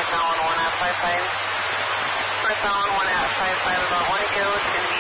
North Allen 1 at 55. North Allen 1 at 55, about 1 to go. It's going to be